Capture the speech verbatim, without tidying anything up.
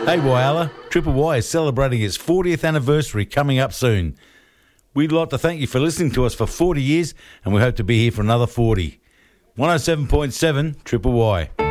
Hey Whyalla, Triple Y is celebrating its fortieth anniversary coming up soon. We'd like to thank you for listening to us for forty years, and we hope to be here for another forty. one oh seven point seven Triple Y.